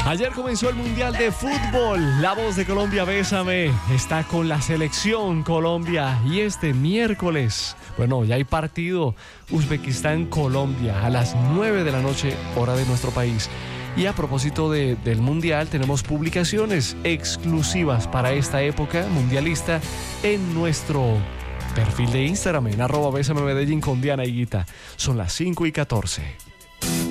Ayer comenzó el Mundial de Fútbol. La voz de Colombia, Bésame, está con la selección Colombia. Y este miércoles, bueno, ya hay partido Uzbekistán-Colombia a las 9 de la noche, hora de nuestro país. Y a propósito del Mundial, tenemos publicaciones exclusivas para esta época mundialista en nuestro perfil de Instagram, en @Bésame Medellín con Diana Higuita. Son las 5:14.